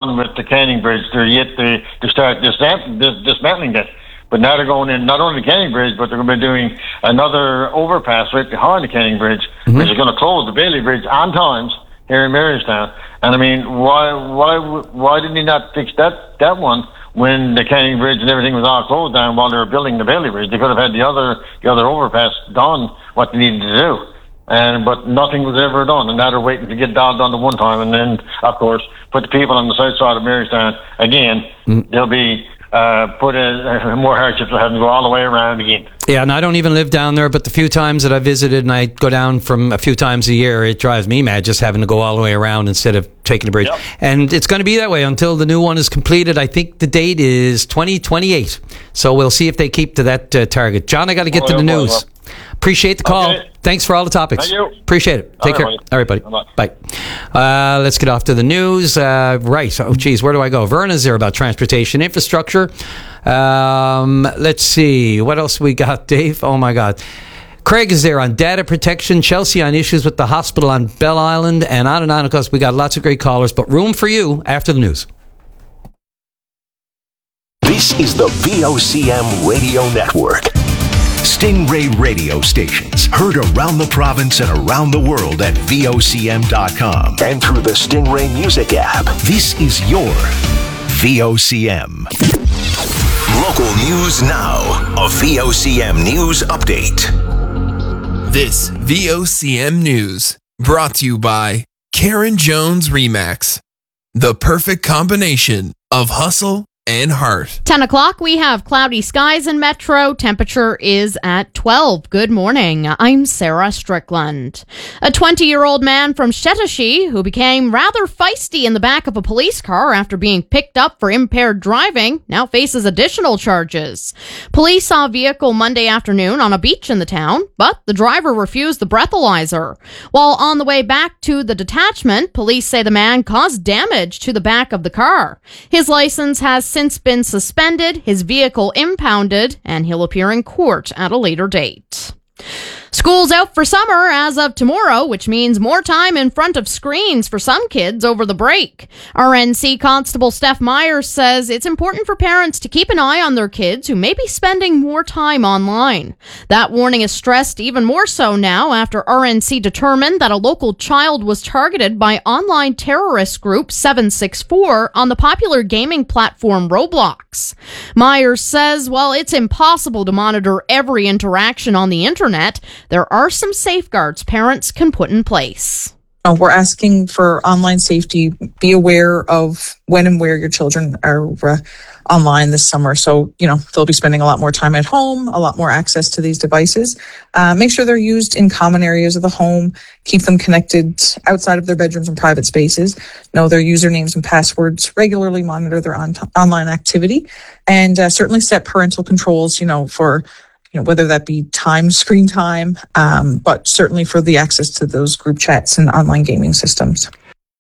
on with the Canning Bridge. They're yet to start dismantling it. But now they're going in not only the Canning Bridge, but they're going to be doing another overpass right behind the Canning Bridge, which is going to close the Bailey Bridge on times here in Marystown. And I mean, why didn't he not fix that one when the Canning Bridge and everything was all closed down while they were building the Bailey Bridge? They could have had the other overpass done what they needed to do. But nothing was ever done, and now they're waiting to get that done the one time, and then, of course, put the people on the south side of Marystown again. They'll be put in more hardships, having to go all the way around again. Yeah, and I don't even live down there, but the few times that I visited, and I go down from a few times a year, it drives me mad just having to go all the way around instead of taking the bridge. Yep. And it's going to be that way until the new one is completed. I think the date is 2028. So we'll see if they keep to that target. John, I got to get to the news. Appreciate the call. Okay. Thanks for all the topics. Thank you. Appreciate it. Take care. All right, buddy. Bye. Let's get off to the news. Right. Oh, geez, where do I go? Verna's there about transportation infrastructure. Let's see. What else we got, Dave? Oh, my God. Craig is there on data protection. Chelsea on issues with the hospital on Bell Island. And on and on. Of course, we got lots of great callers, but room for you after the news. This is the VOCM Radio Network. Stingray radio stations heard around the province and around the world at VOCM.com and through the Stingray Music app. This is your VOCM. Local news now. A VOCM news update. This VOCM news brought to you by Karen Jones Remax. The perfect combination of hustle and heart. 10 o'clock, we have cloudy skies in Metro. Temperature is at 12. Good morning. I'm Sarah Strickland. A 20-year-old man from Shetashee who became rather feisty in the back of a police car after being picked up for impaired driving now faces additional charges. Police saw a vehicle Monday afternoon on a beach in the town, but the driver refused the breathalyzer. While on the way back to the detachment, police say the man caused damage to the back of the car. His license has since been suspended, his vehicle impounded, and he'll appear in court at a later date. School's out for summer as of tomorrow, which means more time in front of screens for some kids over the break. RNC Constable Steph Myers says it's important for parents to keep an eye on their kids who may be spending more time online. That warning is stressed even more so now after RNC determined that a local child was targeted by online terrorist group 764 on the popular gaming platform Roblox. Myers says, while it's impossible to monitor every interaction on the internet, there are some safeguards parents can put in place. We're asking for online safety. Be aware of when and where your children are online this summer. So, they'll be spending a lot more time at home, a lot more access to these devices. Make sure they're used in common areas of the home. Keep them connected outside of their bedrooms and private spaces. Know their usernames and passwords. Regularly monitor their online activity. And certainly set parental controls, for whether that be screen time, but certainly for the access to those group chats and online gaming systems.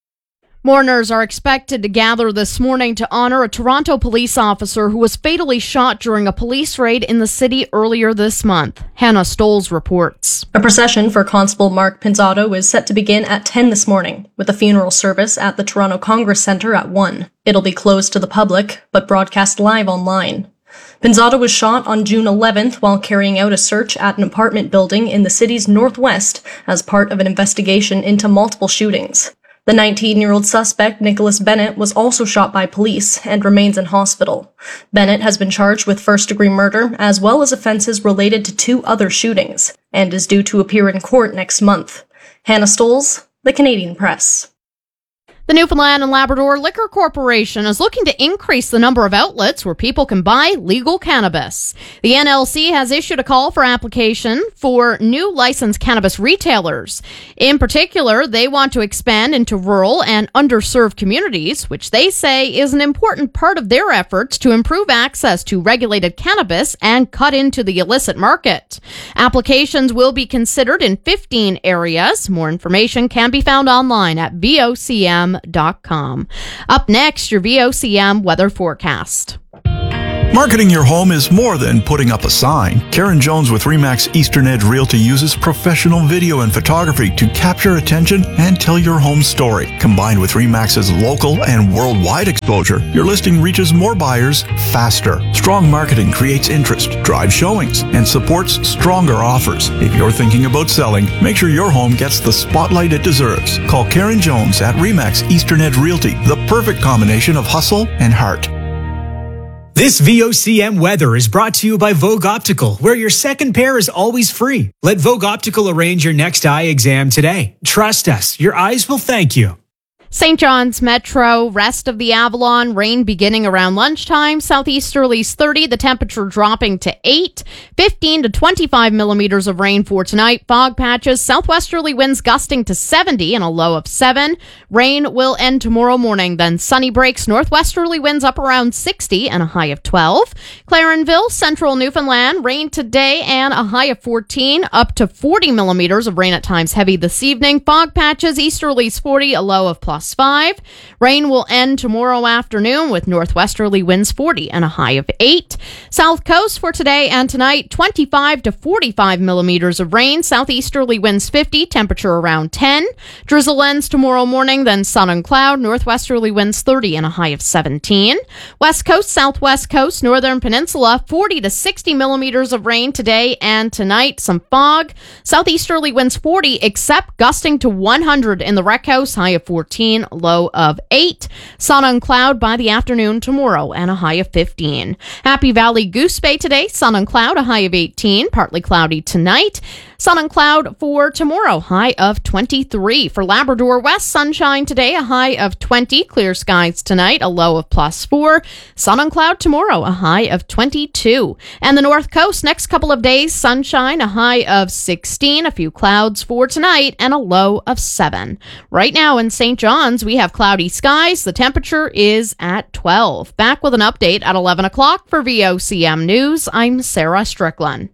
Mourners are expected to gather this morning to honor a Toronto police officer who was fatally shot during a police raid in the city earlier this month. Hannah Stoles reports. A procession for Constable Mark Pinzotto is set to begin at 10 this morning, with a funeral service at the Toronto Congress Centre at 1. It'll be closed to the public, but broadcast live online. Pinzotto was shot on June 11th while carrying out a search at an apartment building in the city's northwest as part of an investigation into multiple shootings. The 19-year-old suspect, Nicholas Bennett, was also shot by police and remains in hospital. Bennett has been charged with first-degree murder as well as offenses related to 2 other shootings and is due to appear in court next month. Hannah Stoles, The Canadian Press. The Newfoundland and Labrador Liquor Corporation is looking to increase the number of outlets where people can buy legal cannabis. The NLC has issued a call for application for new licensed cannabis retailers. In particular, they want to expand into rural and underserved communities, which they say is an important part of their efforts to improve access to regulated cannabis and cut into the illicit market. Applications will be considered in 15 areas. More information can be found online at VOCM.com. Up next, your VOCM weather forecast. Marketing your home is more than putting up a sign. Karen Jones with RE/MAX Eastern Edge Realty uses professional video and photography to capture attention and tell your home story. Combined with RE/MAX's local and worldwide exposure, your listing reaches more buyers faster. Strong marketing creates interest, drives showings, and supports stronger offers. If you're thinking about selling, make sure your home gets the spotlight it deserves. Call Karen Jones at RE/MAX Eastern Edge Realty, the perfect combination of hustle and heart. This VOCM weather is brought to you by Vogue Optical, where your second pair is always free. Let Vogue Optical arrange your next eye exam today. Trust us, your eyes will thank you. St. John's Metro, rest of the Avalon, rain beginning around lunchtime. Southeasterlies 30, the temperature dropping to 8. 15 to 25 millimeters of rain for tonight. Fog patches, southwesterly winds gusting to 70 and a low of 7. Rain will end tomorrow morning, then sunny breaks. Northwesterly winds up around 60 and a high of 12. Clarenville, central Newfoundland, rain today and a high of 14, up to 40 millimeters of rain at times heavy this evening. Fog patches, easterlies 40, a low of plus 5. Rain will end tomorrow afternoon with northwesterly winds 40 and a high of 8. South Coast for today and tonight, 25 to 45 millimeters of rain. Southeasterly winds 50, temperature around 10. Drizzle ends tomorrow morning, then sun and cloud. Northwesterly winds 30 and a high of 17. West Coast, Southwest Coast, Northern Peninsula, 40 to 60 millimeters of rain today and tonight. Some fog. Southeasterly winds 40, except gusting to 100 in the Rec House, high of 14. Low of 8. Sun and cloud by the afternoon tomorrow and a high of 15. Happy Valley Goose Bay today, sun and cloud, a high of 18. Partly cloudy tonight. Sun and cloud for tomorrow, high of 23. For Labrador West, sunshine today, a high of 20. Clear skies tonight, a low of plus 4. Sun and cloud tomorrow, a high of 22. And the North Coast, next couple of days, sunshine, a high of 16. A few clouds for tonight and a low of 7. Right now in St. John's, we have cloudy skies. The temperature is at 12. Back with an update at 11 o'clock for VOCM News. I'm Sarah Strickland.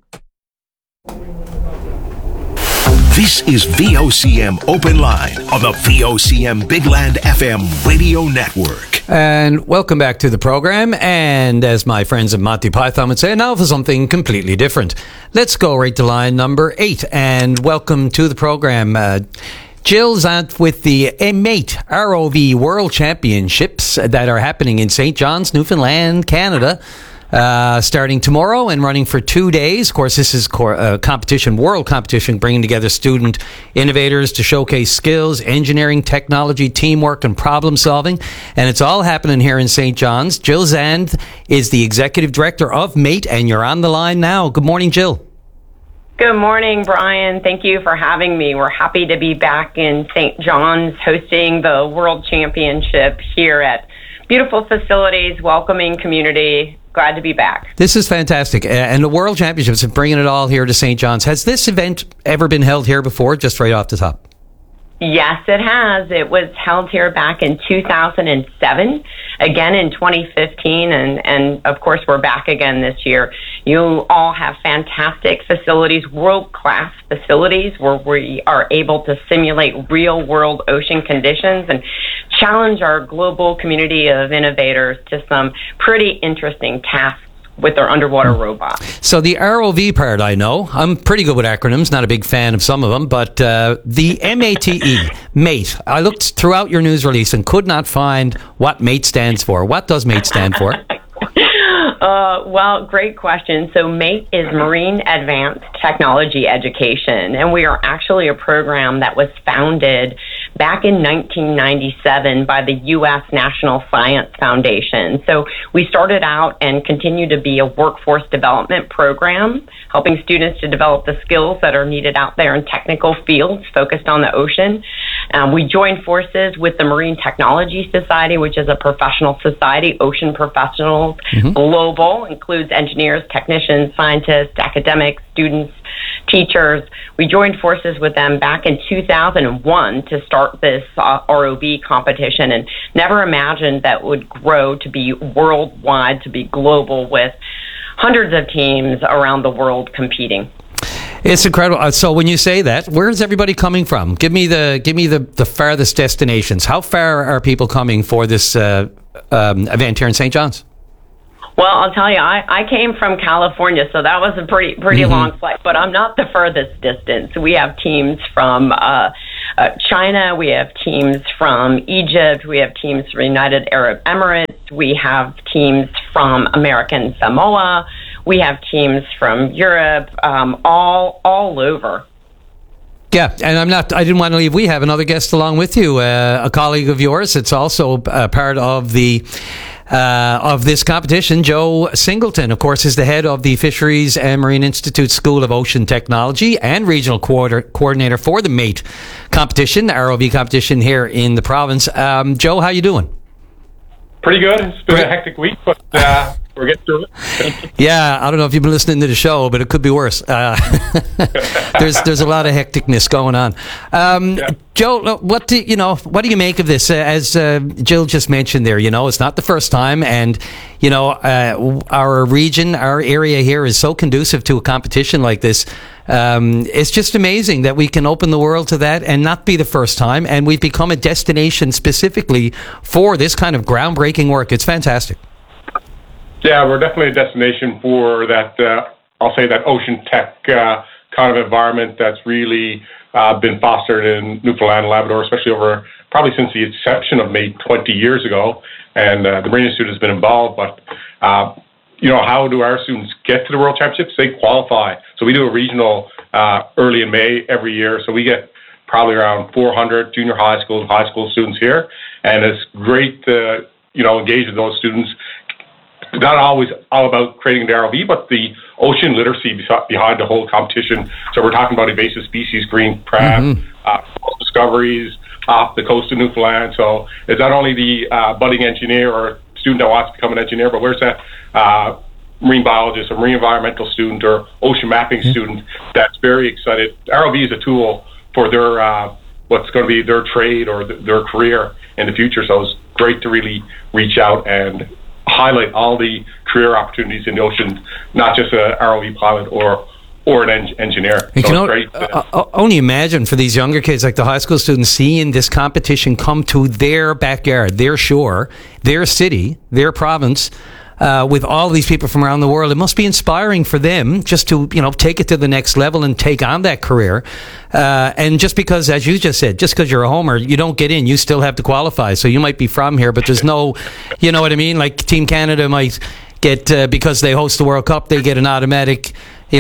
This is VOCM Open Line on the VOCM Big Land FM radio network. And welcome back to the program. And as my friends at Monty Python would say, now for something completely different. Let's go right to line number 8 and welcome to the program Jill Zant with the MATE ROV World Championships that are happening in St. John's, Newfoundland, Canada. Starting tomorrow and running for 2 days. Of course, this is competition, world competition, bringing together student innovators to showcase skills, engineering, technology, teamwork, and problem solving. And it's all happening here in St. John's. Jill Zand is the executive director of MATE, and you're on the line now. Good morning, Jill. Good morning, Brian. Thank you for having me. We're happy to be back in St. John's hosting the World Championship here at beautiful facilities, welcoming community. Glad to be back. This is fantastic. And the World Championships are bringing it all here to St. John's. Has this event ever been held here before, just right off the top? Yes, it has. It was held here back in 2007, again in 2015, and of course we're back again this year. You all have fantastic facilities, world-class facilities where we are able to simulate real-world ocean conditions and challenge our global community of innovators to some pretty interesting tasks with their underwater robots. So the ROV part, I know. I'm pretty good with acronyms, not a big fan of some of them, but the MATE, MATE, I looked throughout your news release and could not find what MATE stands for. What does MATE stand for? Well, great question. So MATE is Marine Advanced Technology Education, and we are actually a program that was founded back in 1997 by the U.S. National Science Foundation. So we started out and continue to be a workforce development program, helping students to develop the skills that are needed out there in technical fields focused on the ocean. We joined forces with the Marine Technology Society, which is a professional society, ocean professionals, global, includes engineers, technicians, scientists, academics, students, teachers. We joined forces with them back in 2001 to start this ROV competition, and never imagined that would grow to be worldwide, to be global, with hundreds of teams around the world competing. It's incredible. So when you say that, where's everybody coming from? Give me the farthest destinations. How far are people coming for this event here in St. John's? Well, I'll tell you, I came from California, so that was a pretty long flight, but I'm not the furthest distance. We have teams from China, we have teams from Egypt, we have teams from United Arab Emirates, we have teams from American Samoa, we have teams from Europe, all over. Yeah, and I didn't want to leave. We have another guest along with you, a colleague of yours. It's also part of this competition. Joe Singleton, of course, is the head of the Fisheries and Marine Institute School of Ocean Technology and regional coordinator for the MATE competition, the ROV competition here in the province. Joe, how you doing? Pretty good. It's been a hectic week, but we're getting through it. Yeah, I don't know if you've been listening to the show, but it could be worse. There's a lot of hecticness going on. Joe, what do you make of this? As Jill just mentioned there, it's not the first time, and our region, our area here is so conducive to a competition like this. It's just amazing that we can open the world to that and not be the first time, and we've become a destination specifically for this kind of groundbreaking work. It's fantastic. Yeah, we're definitely a destination for that, I'll say that ocean tech kind of environment that's really been fostered in Newfoundland and Labrador, especially over probably since the inception of MATE 20 years ago. And the Marine Institute has been involved, but how do our students get to the World Championships? They qualify. So we do a regional early in May every year. So we get probably around 400 junior high school and high school students here. And it's great to, engage with those students. Not always all about creating the ROV, but the ocean literacy behind the whole competition. So we're talking about invasive species, green crab, discoveries off the coast of Newfoundland. So it's not only the budding engineer or student that wants to become an engineer, but where's that marine biologist or marine environmental student or ocean mapping student that's very excited. ROV is a tool for their what's going to be their trade or their career in the future. So it's great to really reach out and highlight all the career opportunities in the ocean, not just a ROV pilot or an engineer. You can only imagine for these younger kids, like the high school students, seeing this competition come to their backyard, their shore, their city, their province, with all these people from around the world. It must be inspiring for them just to, take it to the next level and take on that career. And just because, as you just said, just because you're a homer, you don't get in, you still have to qualify. So you might be from here, but there's no, you know what I mean? Like Team Canada might get, because they host the World Cup, they get an automatic, they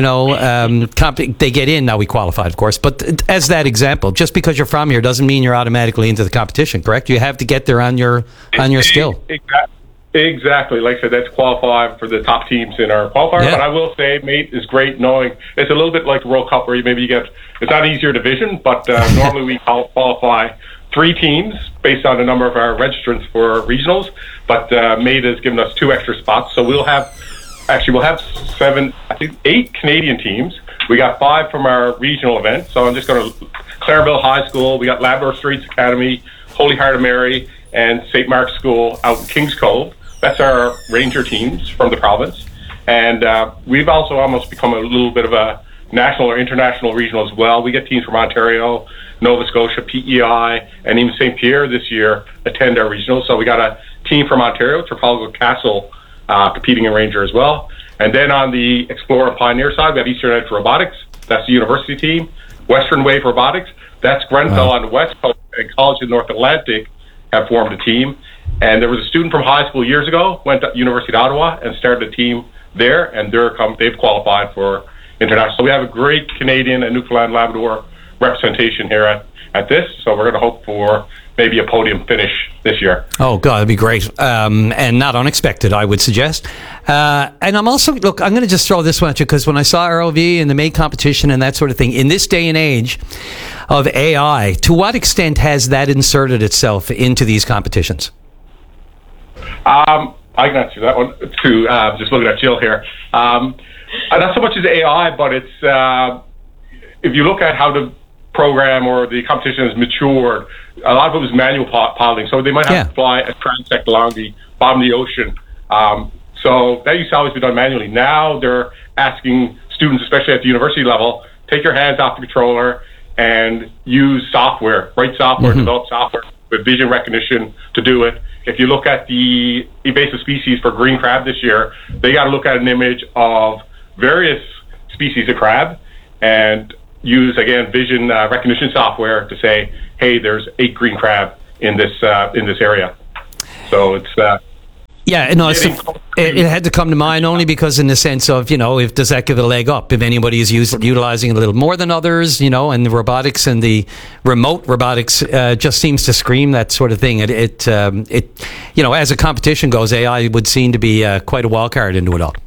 get in. Now we qualified, of course. But as that example, just because you're from here doesn't mean you're automatically into the competition, correct? You have to get there on your skill. Exactly. Like I said, that's qualified for the top teams in our qualifier. Yeah. But I will say, MATE is great knowing it's a little bit like the World Cup where you get, it's not an easier division, but normally we qualify 3 teams based on the number of our registrants for regionals. But MATE has given us 2 extra spots. So we'll have 8 Canadian teams. We got 5 from our regional event. So I'm just going to Clareville High School. We got Labrador Straits Academy, Holy Heart of Mary, and St. Mark's School out in Kings Cove. That's our ranger teams from the province. And we've also almost become a little bit of a national or international regional as well. We get teams from Ontario, Nova Scotia, PEI, and even St. Pierre this year attend our regional. So we got a team from Ontario, Trafalgar Castle, competing in ranger as well. And then on the Explorer and Pioneer side, we have Eastern Edge Robotics. That's the university team. Western Wave Robotics. That's Grenfell on the west coast, and College of North Atlantic have formed a team. And there was a student from high school years ago, went to University of Ottawa and started a team there, and they've qualified for international. So we have a great Canadian and Newfoundland Labrador representation here at this. So we're going to hope for maybe a podium finish this year. Oh, God, that'd be great. And not unexpected, I would suggest. And I'm also, I'm going to just throw this one at you, because when I saw ROV and the MATE competition and that sort of thing, in this day and age of AI, to what extent has that inserted itself into these competitions? I can answer that one too. Just looking at Jill here. Not so much as AI, but it's if you look at how the program or the competition has matured, a lot of it was manual piloting. So they might have to fly a transect along the bottom of the ocean. So that used to always be done manually. Now they're asking students, especially at the university level, take your hands off the controller and use software, write software, develop software with vision recognition to do it. If you look at the invasive species for green crab this year, they got to look at an image of various species of crab and use, again, vision recognition software to say, hey, there's 8 green crab in this area. So it's yeah, no, it had to come to mind only because, in the sense of, if does that give a leg up? If anybody is utilizing it a little more than others, and the robotics and the remote robotics just seems to scream that sort of thing. It as a competition goes, AI would seem to be quite a wild card into it all.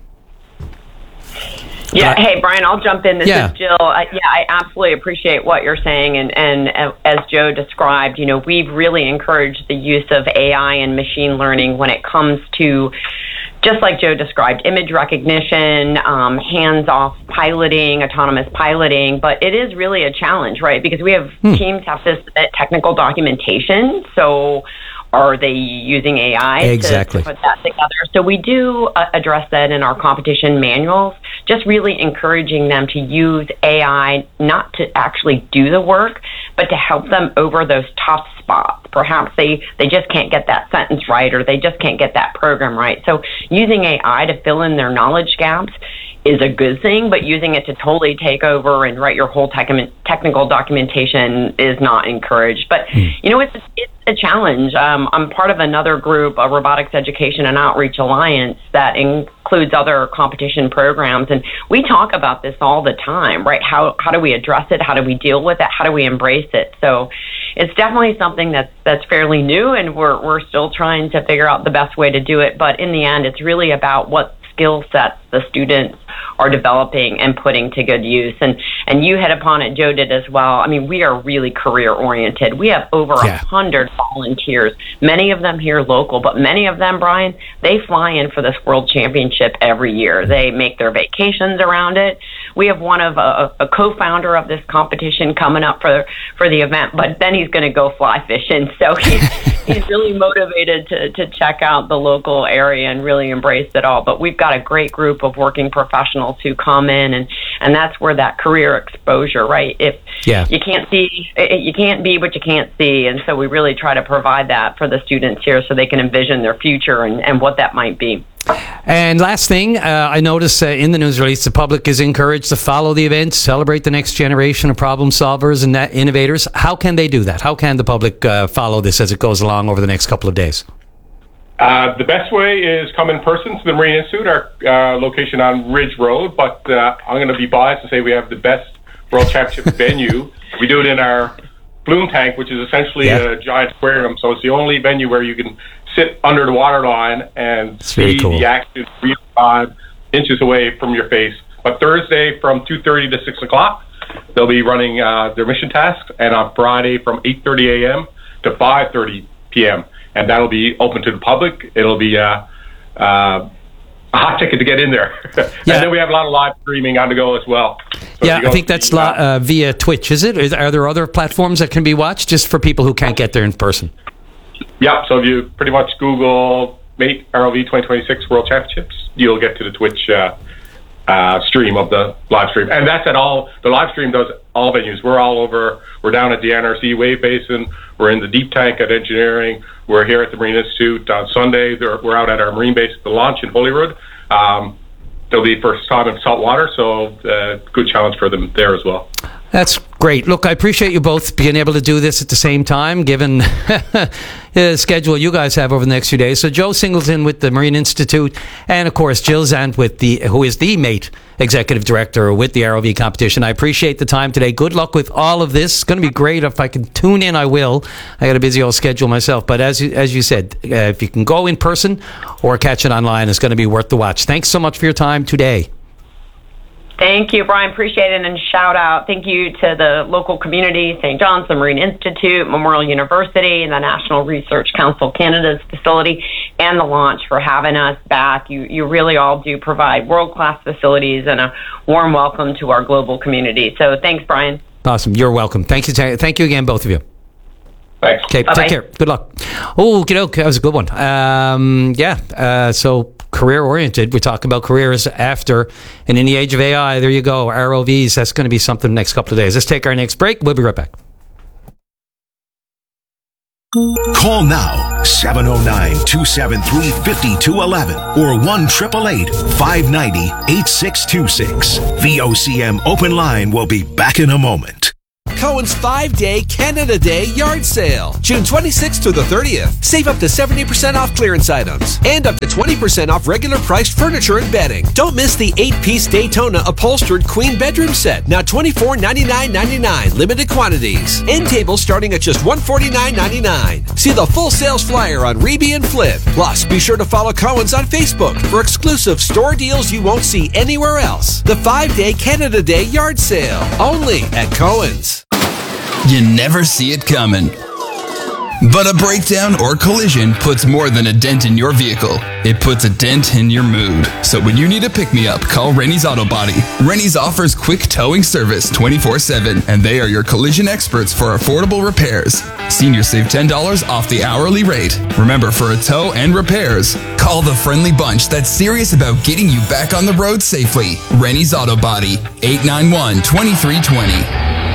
Yeah, hey, Brian, I'll jump in. This is Jill. I absolutely appreciate what you're saying. And as Joe described, we've really encouraged the use of AI and machine learning when it comes to, just like Joe described, image recognition, hands-off piloting, autonomous piloting. But it is really a challenge, right? Because we have teams have to submit technical documentation. So are they using AI to put that together? So we do address that in our competition manuals, just really encouraging them to use AI not to actually do the work, but to help them over those tough spots. Perhaps they just can't get that sentence right, or they just can't get that program right. So using AI to fill in their knowledge gaps is a good thing, but using it to totally take over and write your whole technical documentation is not encouraged. But, it's a challenge. I'm part of another group, a Robotics Education and Outreach Alliance, that includes other competition programs. And we talk about this all the time, right? How do we address it? How do we deal with it? How do we embrace it? So it's definitely something that's fairly new, and we're still trying to figure out the best way to do it. But in the end, it's really about what skill sets the students are developing and putting to good use. And you hit upon it, Joe did as well. I mean, we are really career oriented. We have over 100 volunteers, many of them here local, but many of them, Brian, they fly in for this World Championship every year. They make their vacations around it. We have one of a co-founder of this competition coming up for the event, but then he's going to go fly fishing. So he's really motivated to check out the local area and really embrace it all. But we've got a great group of working professionals who come in, and that's where that career exposure, right? If you can't see, you can't be what you can't see. And so we really try to provide that for the students here so they can envision their future and what that might be. And last thing, I noticed in the news release, the public is encouraged to follow the event, celebrate the next generation of problem solvers and innovators. How can they do that? How can the public follow this as it goes along over the next couple of days? The best way is come in person to the Marine Institute, our location on Ridge Road. But I'm going to be biased to say we have the best World Championship venue. We do it in our bloom tank, which is essentially a giant aquarium. So it's the only venue where you can sit under the water line and see the action real time, inches away from your face. But Thursday from 2:30 to 6 o'clock, they'll be running their mission tasks, and on Friday from 8:30 a.m. to 5:30 p.m. And that'll be open to the public. It'll be a hot ticket to get in there. And then we have a lot of live streaming on the go as well. So I think that's via Twitch, is it? Are there other platforms that can be watched just for people who can't get there in person? Yeah, so if you pretty much Google Mate RLV 2026 World Championships, you'll get to the Twitch stream of the live stream. And that's at all, the live stream does all venues. We're all over, we're down at the NRC Wave Basin, we're in the deep tank at Engineering, we're here at the Marine Institute on Sunday, we're out at our Marine base at the launch in Holyrood. They'll be first time in saltwater, so good challenge for them there as well. That's great. Look, I appreciate you both being able to do this at the same time, given the schedule you guys have over the next few days. So Joe Singleton with the Marine Institute, and of course Jill Zant who is the Mate Executive Director with the ROV competition. I appreciate the time today. Good luck with all of this. It's going to be great. If I can tune in, I will. I got a busy old schedule myself. But as you said, if you can go in person or catch it online, it's going to be worth the watch. Thanks so much for your time today. Thank you, Brian. Appreciate it. And shout out. Thank you to the local community, St. John's, the Marine Institute, Memorial University, and the National Research Council Canada's facility, and the launch for having us back. You really all do provide world-class facilities and a warm welcome to our global community. So thanks, Brian. Awesome. You're welcome. Thank you again, both of you. Thanks. Okay, take care. Good luck. Oh, that was a good one. So career-oriented. We're talking about careers after and in the age of AI. There you go. ROVs. That's going to be something the next couple of days. Let's take our next break. We'll be right back. Call now, 709-273-5211 or 1-888-590-8626. VOCM Open Line will be back in a moment. Cohen's 5-day Canada Day yard sale. June 26th to the 30th. Save up to 70% off clearance items and up to 20% off regular priced furniture and bedding. Don't miss the 8-piece Daytona upholstered queen bedroom set. Now $24.99.99. Limited quantities. End tables starting at just $149.99. See the full sales flyer on Reby and Flip. Plus, be sure to follow Cohen's on Facebook for exclusive store deals you won't see anywhere else. The 5-day Canada Day yard sale. Only at Cohen's. You never see it coming. But a breakdown or collision puts more than a dent in your vehicle. It puts a dent in your mood. So when you need a pick-me-up, call Rennie's Auto Body. Rennie's offers quick towing service 24/7, and they are your collision experts for affordable repairs. Seniors save $10 off the hourly rate. Remember, for a tow and repairs, call the friendly bunch that's serious about getting you back on the road safely. Rennie's Auto Body, 891-2320.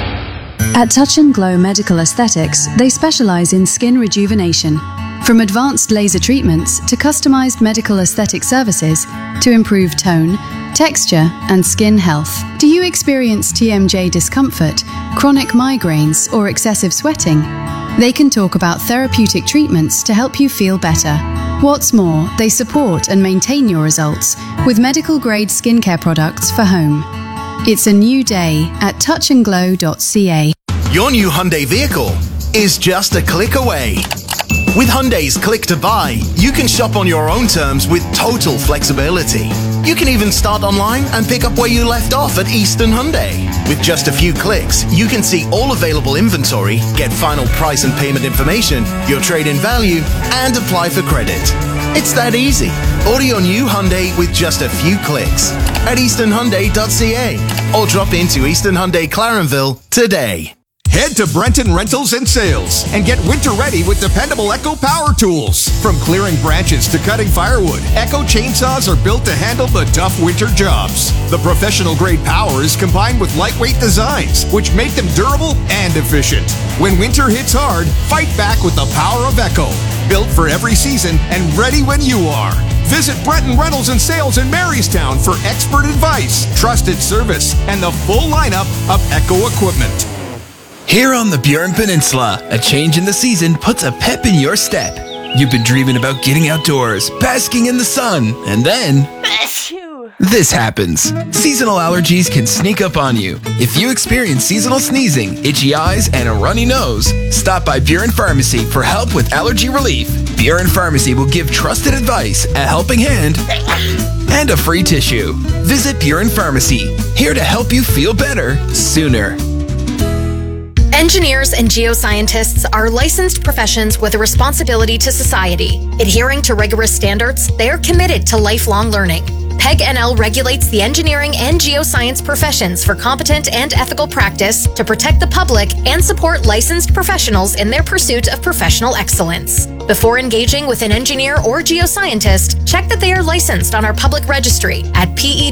At Touch and Glow Medical Aesthetics, they specialize in skin rejuvenation. From advanced laser treatments to customized medical aesthetic services to improve tone, texture, and skin health. Do you experience TMJ discomfort, chronic migraines, or excessive sweating? They can talk about therapeutic treatments to help you feel better. What's more, they support and maintain your results with medical-grade skincare products for home. It's a new day at touchandglow.ca. Your new Hyundai vehicle is just a click away. With Hyundai's Click to Buy, you can shop on your own terms with total flexibility. You can even start online and pick up where you left off at Eastern Hyundai. With just a few clicks, you can see all available inventory, get final price and payment information, your trade-in value, and apply for credit. It's that easy. Order your new Hyundai with just a few clicks at easternhyundai.ca or drop into Eastern Hyundai Clarenville today. Head to Brenton Rentals and Sales and get winter ready with dependable Echo power tools. From clearing branches to cutting firewood, Echo chainsaws are built to handle the tough winter jobs. The professional grade power is combined with lightweight designs, which make them durable and efficient. When winter hits hard, fight back with the power of Echo. Built for every season and ready when you are. Visit Brenton Rentals and Sales in Marystown for expert advice, trusted service, and the full lineup of Echo equipment. Here on the Burin Peninsula, a change in the season puts a pep in your step. You've been dreaming about getting outdoors, basking in the sun, and then this happens. Seasonal allergies can sneak up on you. If you experience seasonal sneezing, itchy eyes, and a runny nose, stop by Burin Pharmacy for help with allergy relief. Burin Pharmacy will give trusted advice, a helping hand, and a free tissue. Visit Burin Pharmacy, here to help you feel better sooner. Engineers and geoscientists are licensed professions with a responsibility to society. Adhering to rigorous standards, they are committed to lifelong learning. PEG NL regulates the engineering and geoscience professions for competent and ethical practice to protect the public and support licensed professionals in their pursuit of professional excellence. Before engaging with an engineer or geoscientist, check that they are licensed on our public registry at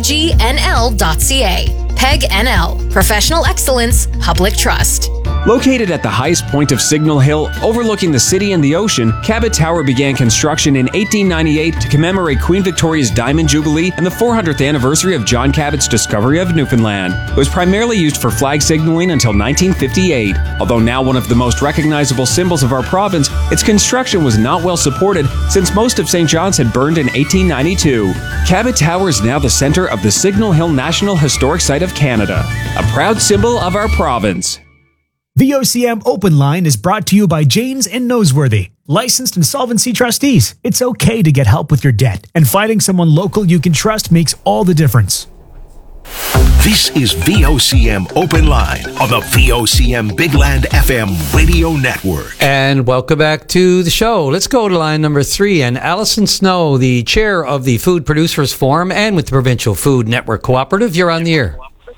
pegnl.ca. PEG NL, Professional Excellence, Public Trust. Located at the highest point of Signal Hill, overlooking the city and the ocean, Cabot Tower began construction in 1898 to commemorate Queen Victoria's Diamond Jubilee and the 400th anniversary of John Cabot's discovery of Newfoundland. It was primarily used for flag signaling until 1958. Although now one of the most recognizable symbols of our province, its construction was not well supported since most of St. John's had burned in 1892. Cabot Tower is now the center of the Signal Hill National Historic Site of Canada, a proud symbol of our province. VOCM Open Line is brought to you by Janes and Noseworthy, licensed insolvency trustees. It's okay to get help with your debt, and finding someone local you can trust makes all the difference. This is VOCM Open Line on the VOCM Big Land FM radio network. And welcome back to the show. Let's go to line number 3. And Alison Snow, the chair of the Food Producers Forum and with the Provincial Food Network Cooperative, you're on the air.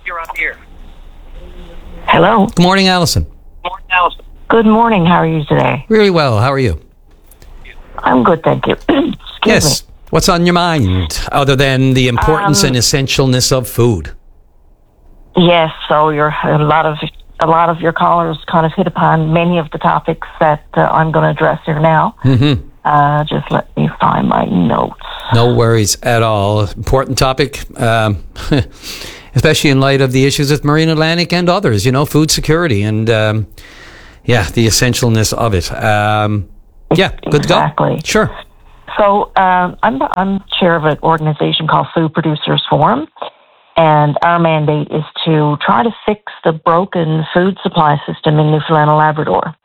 Hello. Good morning, Alison. Good morning. How are you today? Really well. How are you? I'm good, thank you. Yes. Me. What's on your mind other than the importance and essentialness of food? Yes. So a lot of a lot of your callers kind of hit upon many of the topics that I'm going to address here now. Mm-hmm. Just let me find my notes. No worries at all. Important topic, especially in light of the issues with Marine Atlantic and others, food security and, the essentialness of it. Good to go. Exactly. Sure. So I'm chair of an organization called Food Producers Forum, and our mandate is to try to fix the broken food supply system in Newfoundland and Labrador.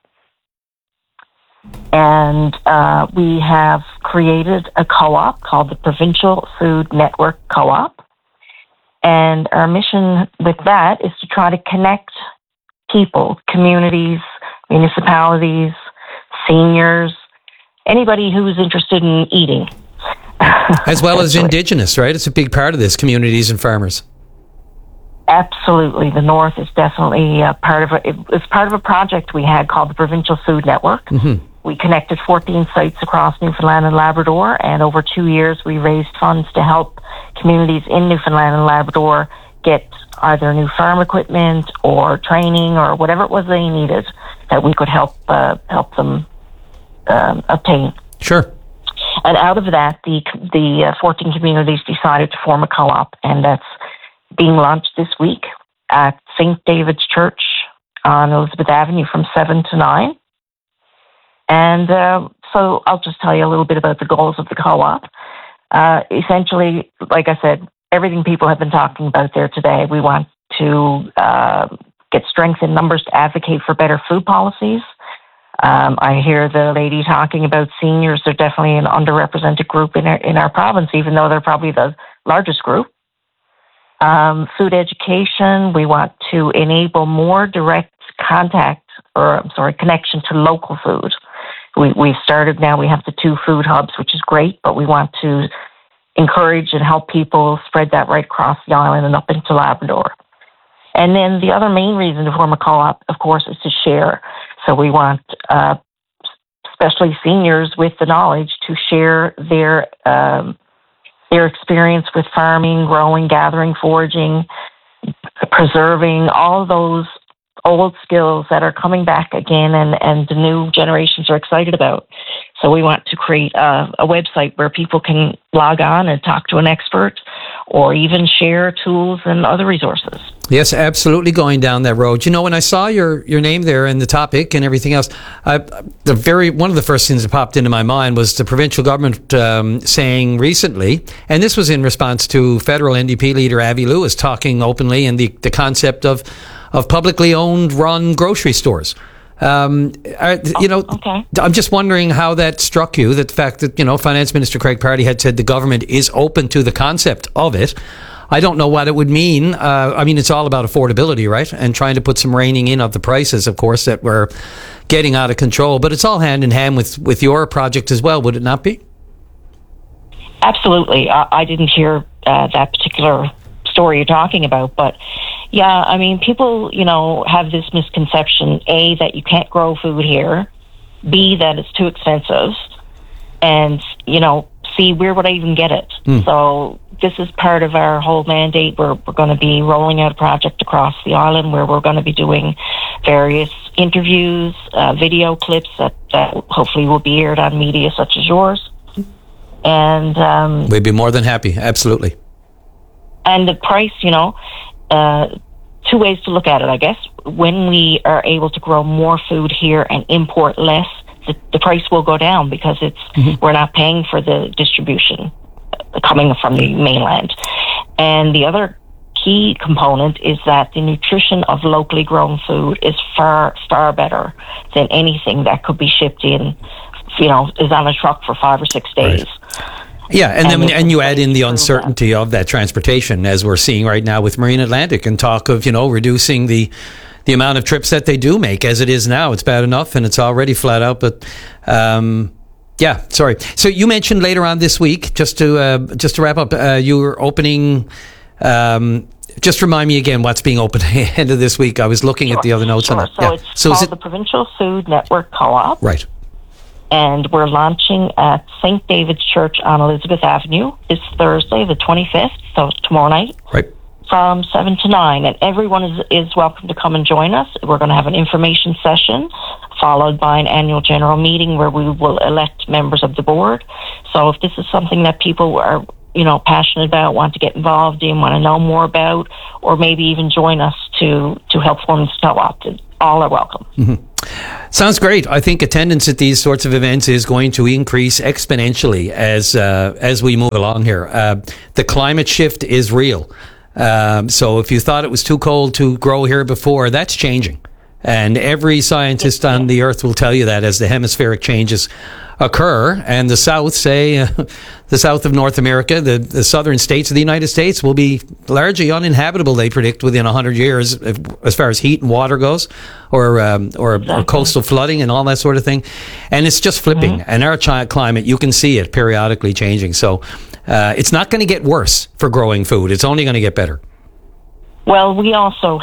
And we have created a co-op called the Provincial Food Network Co-op. And our mission with that is to try to connect people, communities, municipalities, seniors, anybody who's interested in eating. As well as Indigenous, right? It's a big part of this, communities and farmers. Absolutely. The North is definitely part of it. It's part of a project we had called the Provincial Food Network. Mm-hmm. We connected 14 sites across Newfoundland and Labrador, and over 2 years we raised funds to help communities in Newfoundland and Labrador get either new farm equipment or training or whatever it was they needed that we could help them obtain. Sure. And out of that, the 14 communities decided to form a co-op, and that's being launched this week at St. David's Church on Elizabeth Avenue from 7 to 9. And so I'll just tell you a little bit about the goals of the co-op. Essentially, like I said, everything people have been talking about there today. We want to get strength in numbers to advocate for better food policies. I hear the lady talking about seniors. They're definitely an underrepresented group in our province, even though they're probably the largest group. Food education. We want to enable more direct connection to local food. We've started now. We have the 2 food hubs, which is great, but we want to encourage and help people spread that right across the island and up into Labrador. And then the other main reason to form a co-op, of course, is to share. So we want, especially seniors with the knowledge, to share their experience with farming, growing, gathering, foraging, preserving, all those old skills that are coming back again and the new generations are excited about. So we want to create a website where people can log on and talk to an expert or even share tools and other resources. Yes, absolutely going down that road. When I saw your name there and the topic and everything else, one of the first things that popped into my mind was the provincial government saying recently, and this was in response to federal NDP leader Avi Lewis talking openly in the concept of publicly owned, run grocery stores. Okay. I'm just wondering how that struck you, that the fact that, Finance Minister Craig Pardy had said the government is open to the concept of it. I don't know what it would mean. It's all about affordability, right? And trying to put some reining in of the prices, of course, that were getting out of control. But it's all hand in hand with your project as well, would it not be? Absolutely. I didn't hear that particular story you're talking about, but yeah, people, have this misconception, A, that you can't grow food here, B, that it's too expensive, and, C, where would I even get it? So this is part of our whole mandate. We're going to be rolling out a project across the island where we're going to be doing various interviews, video clips that hopefully will be aired on media such as yours. And we'd be more than happy, absolutely. And the price, 2 ways to look at it, I guess. When we are able to grow more food here and import less, the price will go down because we're not paying for the distribution coming from the mainland. And the other key component is that the nutrition of locally grown food is far, far better than anything that could be shipped in, is on a truck for 5 or 6 days. Right. Yeah, and you add in the uncertainty of that transportation, as we're seeing right now with Marine Atlantic, and talk of, reducing the amount of trips that they do make. As it is now, it's bad enough, and it's already flat out. But sorry. So you mentioned later on this week, just to wrap up, you were opening. Just remind me again what's being opened at the end of this week. I was looking at the other notes on that. So it's called the Provincial Food Network Co-op. Right. And we're launching at St. David's Church on Elizabeth Avenue this Thursday, the 25th, so tomorrow night. Right. from 7 to 9, and everyone is welcome to come and join us. We're going to have an information session followed by an annual general meeting where we will elect members of the board. So if this is something that people are, passionate about, want to get involved in, want to know more about, or maybe even join us to help form this co-op, all are welcome. Mm-hmm. Sounds great. I think attendance at these sorts of events is going to increase exponentially as we move along here. The climate shift is real. So if you thought it was too cold to grow here before, that's changing. And every scientist on the earth will tell you that as the hemispheric changes occur. And the South, the South of North America, the southern states of the United States will be largely uninhabitable, they predict, within 100 years, as far as heat and water goes, or coastal flooding and all that sort of thing. And it's just flipping. And our climate, you can see it periodically changing. So it's not going to get worse for growing food. It's only going to get better. Well, we also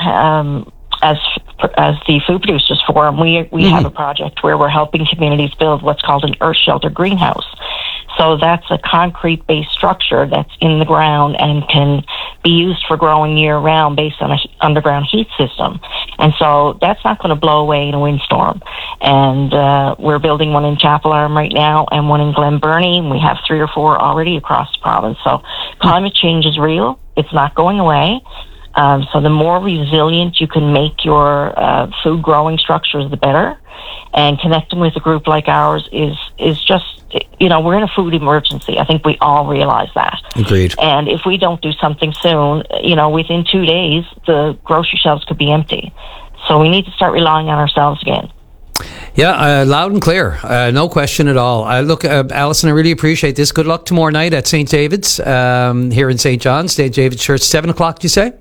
as the Food Producers Forum, we have a project where we're helping communities build what's called an earth shelter greenhouse. So that's a concrete-based structure that's in the ground and can be used for growing year-round based on an underground heat system. And so that's not going to blow away in a windstorm. And we're building one in Chapel Arm right now and one in Glen Burnie, and we have 3 or 4 already across the province. So climate change is real. It's not going away. So the more resilient you can make your food growing structures, the better. And connecting with a group like ours is just, we're in a food emergency. I think we all realize that. Agreed. And if we don't do something soon, within 2 days, the grocery shelves could be empty. So we need to start relying on ourselves again. Yeah, loud and clear. No question at all. Look, Alison, I really appreciate this. Good luck tomorrow night at St. David's here in St. John's, St. David's Church, 7 o'clock, do you say?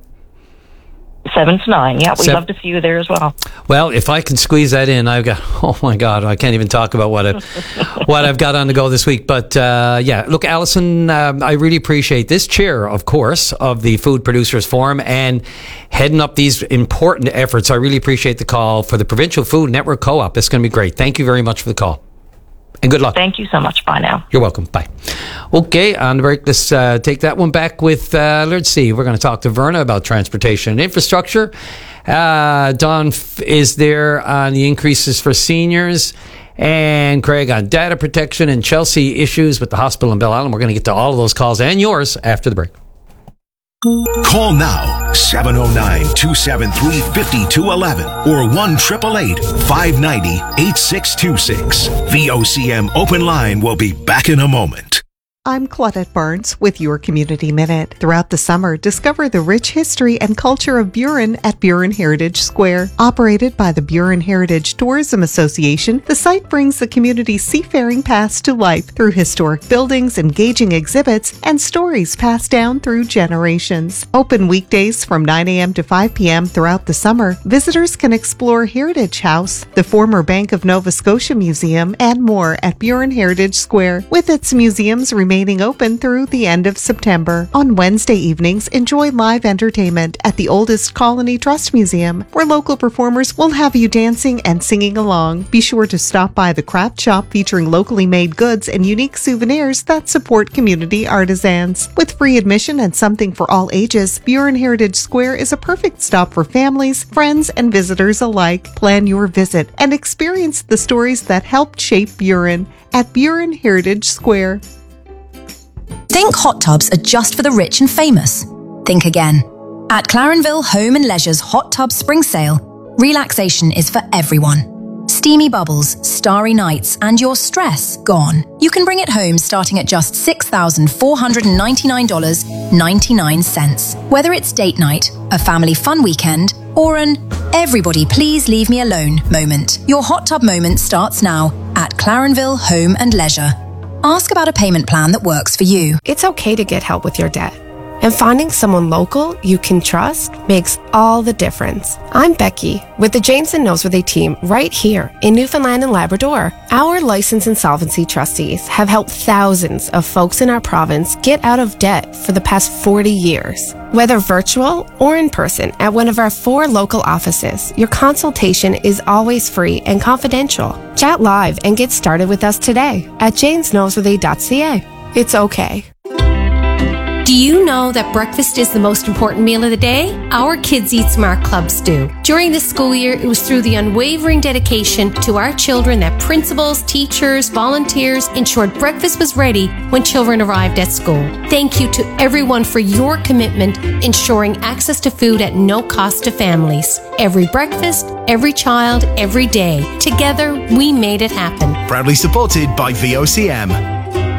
7 to 9, yeah. We'd love to see you there as well. Well, if I can squeeze that in, I've got, oh my God, I can't even talk about what I've got on the go this week. But look, Alison, I really appreciate this chair, of course, of the Food Producers Forum and heading up these important efforts. I really appreciate the call for the Provincial Food Network Co-op. It's going to be great. Thank you very much for the call. And good luck. Thank you so much. Bye now. You're welcome. Bye. Okay, on the break, let's take that one back with, let's see, we're going to talk to Verna about transportation and infrastructure. Don is there on the increases for seniors, and Craig on data protection, and Chelsea issues with the hospital in Belle Island. We're going to get to all of those calls and yours after the break. Call now, 709-273-5211 or 1-888-590-8626. VOCM Open Line will be back in a moment. I'm Claudette Barnes with your Community Minute. Throughout the summer, discover the rich history and culture of Burin at Burin Heritage Square. Operated by the Burin Heritage Tourism Association, the site brings the community's seafaring past to life through historic buildings, engaging exhibits, and stories passed down through generations. Open weekdays from 9 a.m. to 5 p.m. throughout the summer, visitors can explore Heritage House, the former Bank of Nova Scotia Museum, and more at Burin Heritage Square, with its museums remaining open through the end of September. On Wednesday evenings, enjoy live entertainment at the Oldest Colony Trust Museum, where local performers will have you dancing and singing along. Be sure to stop by the craft shop featuring locally made goods and unique souvenirs that support community artisans. With free admission and something for all ages, Burin Heritage Square is a perfect stop for families, friends, and visitors alike. Plan your visit and experience the stories that helped shape Burin at Burin Heritage Square. Think hot tubs are just for the rich and famous? Think again. At Clarenville Home and Leisure's Hot Tub Spring Sale, relaxation is for everyone. Steamy bubbles, starry nights, and your stress gone. You can bring it home starting at just $6,499.99. Whether it's date night, a family fun weekend, or an everybody please leave me alone moment, your hot tub moment starts now at Clarenville Home and Leisure. Ask about a payment plan that works for you. It's okay to get help with your debt. And finding someone local you can trust makes all the difference. I'm Becky with the James and Noseworthy team right here in Newfoundland and Labrador. Our licensed insolvency trustees have helped thousands of folks in our province get out of debt for the past 40 years. Whether virtual or in person at one of our 4 local offices, your consultation is always free and confidential. Chat live and get started with us today at jamesnoseworthy.ca. It's okay. Do you know that breakfast is the most important meal of the day? Our Kids Eat Smart clubs do. During this school year, it was through the unwavering dedication to our children that principals, teachers, volunteers ensured breakfast was ready when children arrived at school. Thank you to everyone for your commitment ensuring access to food at no cost to families. Every breakfast, every child, every day. Together, we made it happen. Proudly supported by VOCM.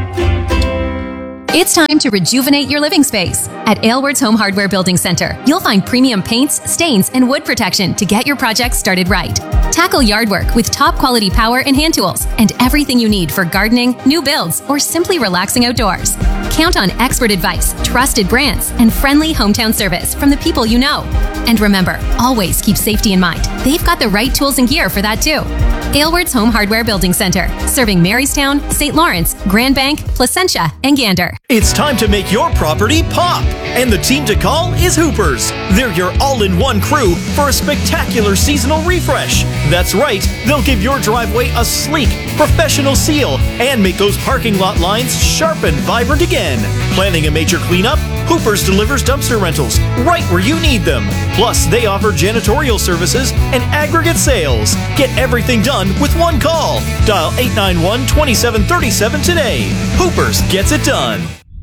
It's time to rejuvenate your living space. At Aylward's Home Hardware Building Center, you'll find premium paints, stains, and wood protection to get your project started right. Tackle yard work with top quality power and hand tools and everything you need for gardening, new builds, or simply relaxing outdoors. Count on expert advice, trusted brands, and friendly hometown service from the people you know. And remember, always keep safety in mind. They've got the right tools and gear for that too. Aylward's Home Hardware Building Center, serving Marystown, St. Lawrence, Grand Bank, Placentia, and Gander. It's time to make your property pop, and the team to call is Hoopers. They're your all-in-one crew for a spectacular seasonal refresh. That's right, they'll give your driveway a sleek, professional seal and make those parking lot lines sharp and vibrant again. Planning a major cleanup? Hoopers delivers dumpster rentals right where you need them. Plus, they offer janitorial services and aggregate sales. Get everything done with one call. Dial 891-2737 today. Hoopers gets it done.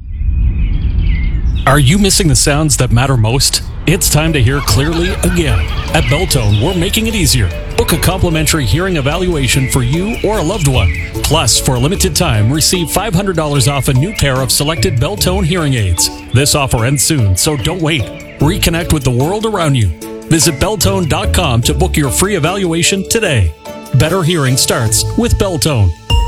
Are you missing the sounds that matter most? It's time to hear clearly again. At Beltone, we're making it easier. Book a complimentary hearing evaluation for you or a loved one. Plus, for a limited time, receive $500 off a new pair of selected Beltone hearing aids. This offer ends soon, so don't wait. Reconnect with the world around you. Visit Beltone.com to book your free evaluation today. Better hearing starts with Beltone.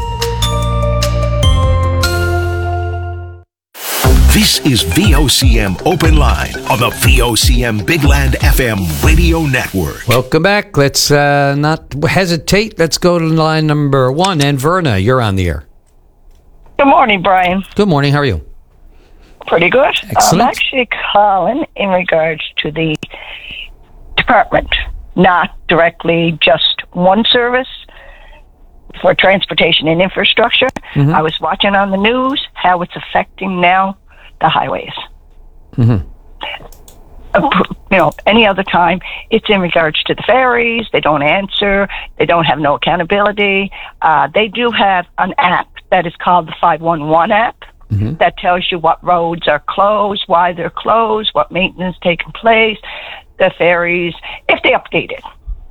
This is VOCM Open Line on the VOCM Big Land FM radio network. Welcome back. Let's not hesitate. Let's go to line number 1. And Verna, you're on the air. Good morning, Brian. Good morning. How are you? Pretty good. Excellent. I'm actually calling in regards to the department, not directly just one service for transportation and infrastructure. Mm-hmm. I was watching on the news how it's affecting now the highways. Mm-hmm. Any other time, it's in regards to the ferries. They don't answer. They don't have no accountability. They do have an app that is called the 511 app that tells you what roads are closed, why they're closed, what maintenance taking place, the ferries, if they update it.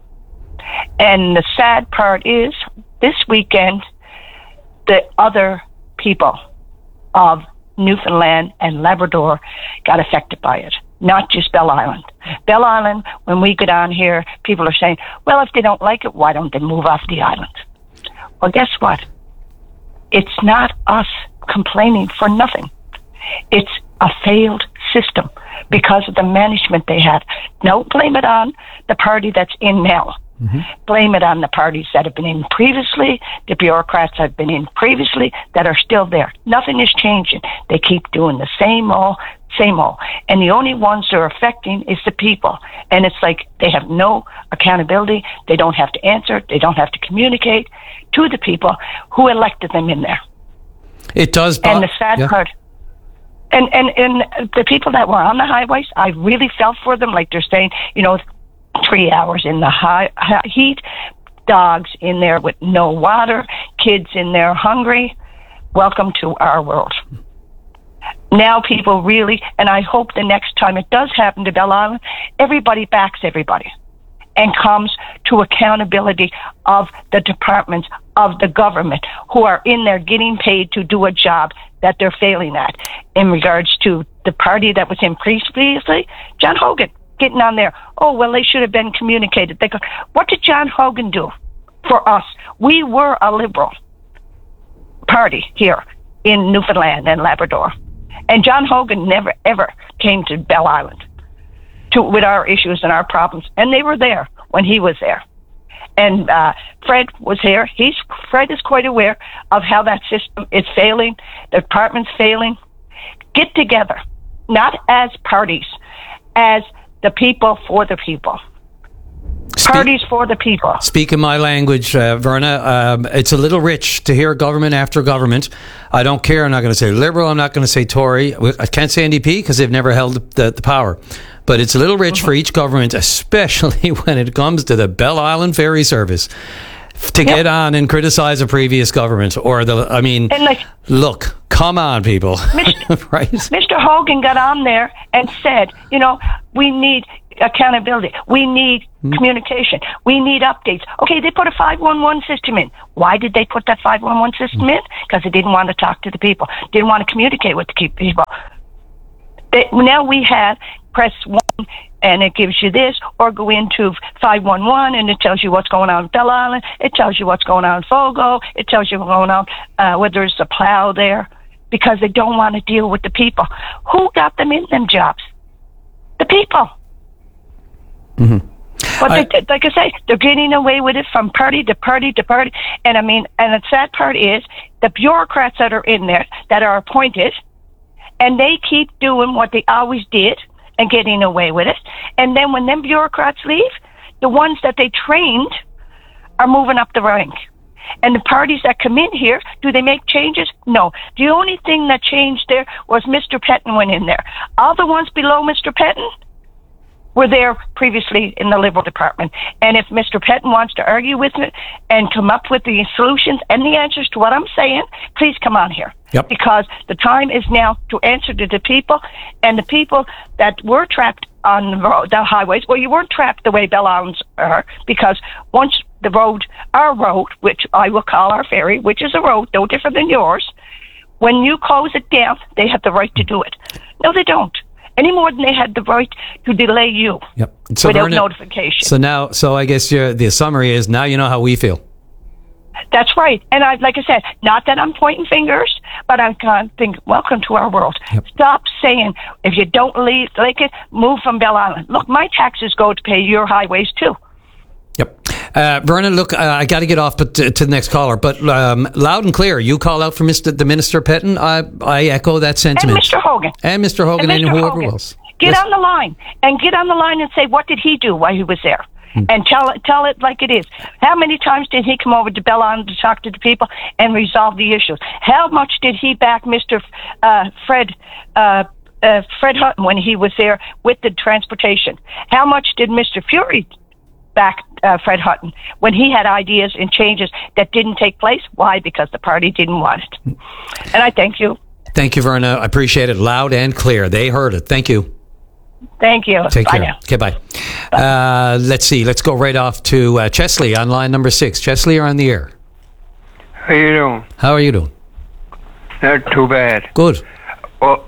And the sad part is, this weekend, the other people of Newfoundland and Labrador got affected by it, not just Bell Island. Bell Island, when we go down here, people are saying, well, if they don't like it, why don't they move off the island? Well, guess what? It's not us complaining for nothing. It's a failed system because of the management they had. Don't blame it on the party that's in now. Blame it on the parties that have been in previously, the bureaucrats that have been in previously that are still there. Nothing is changing. They keep doing the same old. And the only ones they're affecting is the people. And it's like they have no accountability. They don't have to answer. They don't have to communicate to the people who elected them in there. It does. And the sad part, and the people that were on the highways, I really felt for them. Like they're saying, 3 hours in the high heat, dogs in there with no water, kids in there hungry. Welcome to our world. Now people really, and I hope the next time it does happen to Bell Island, everybody backs everybody and comes to accountability of the departments of the government who are in there getting paid to do a job that they're failing at. In regards to the party that was in previously, John Hogan getting on there. Oh, well, they should have been communicated. They go, what did John Hogan do for us? We were a liberal party here in Newfoundland and Labrador. And John Hogan never, ever came to Bell Island with our issues and our problems. And they were there when he was there. And Fred was here. Fred is quite aware of how that system is failing, the department's failing. Get together, not as parties, as the people for the people. Parties for the people. Speaking my language, Verna, it's a little rich to hear government after government. I don't care. I'm not going to say Liberal. I'm not going to say Tory. I can't say NDP because they've never held the power. But it's a little rich for each government, especially when it comes to the Bell Island Ferry Service, to get on and criticize a previous government. Look, come on, people. Right? Mr. Hogan got on there and said, we need accountability. We need communication. We need updates. Okay, they put a 511 system in. Why did they put that 511 system in? Because they didn't want to talk to the people. Didn't want to communicate with the people. Now we have press 1 and it gives you this, or go into 511 and it tells you what's going on in Bell Island. It tells you what's going on in Fogo. It tells you what's going on, whether it's a plow there, because they don't want to deal with the people. Who got them in them jobs? The people. Mm-hmm. But like I say, they're getting away with it from party to party to party. And the sad part is the bureaucrats that are in there that are appointed, and they keep doing what they always did and getting away with it. And then when them bureaucrats leave, the ones that they trained are moving up the rank. And the parties that come in here, do they make changes? No. The only thing that changed there was Mr. Pettin went in there. All the ones below Mr. Pettin were there previously in the Liberal department. And if Mr. Pettin wants to argue with it and come up with the solutions and the answers to what I'm saying, please come on here. Yep. Because the time is now to answer to the people, and the people that were trapped on the highways. Well, you weren't trapped the way Bell Islands are, because once the road, our road, which I will call our ferry, which is a road no different than yours, when you close it down, they have the right to do it. No, they don't. Any more than they had the right to delay you without notification. So I guess the summary is, now you know how we feel. That's right. And like I said, not that I'm pointing fingers, but I'm kind of thinking, welcome to our world. Yep. Stop saying, if you don't like it, move from Bell Island. Look, my taxes go to pay your highways too. Yep. Vernon, look, I got to get off to the next caller, but loud and clear, you call out for the Minister Pettin. I echo that sentiment. And Mr. Hogan. And Mr. Hogan and whoever else. Get on the line and say, what did he do while he was there? And tell it like it is. How many times did he come over to Bell Island to talk to the people and resolve the issues? How much did he back Mr. Fred Hutton when he was there with the transportation? How much did Mr. Fury back Fred Hutton when he had ideas and changes that didn't take place? Why? Because the party didn't want it. And I thank you. Thank you, Verna. I appreciate it. Loud and clear. They heard it. Thank you. Thank you. Take care. Now. Okay, bye. Let's see. Let's go right off to Chesley on line number 6. Chesley, you're on the air. How you doing? How are you doing? Not too bad. Good. Well,